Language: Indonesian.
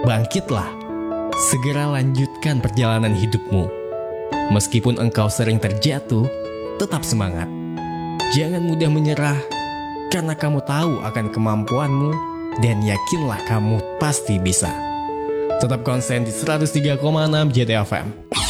Bangkitlah, segera lanjutkan perjalanan hidupmu. Meskipun engkau sering terjatuh, tetap semangat. Jangan mudah menyerah, karena kamu tahu akan kemampuanmu dan yakinlah kamu pasti bisa. Tetap konsen di 103,6 JTFM.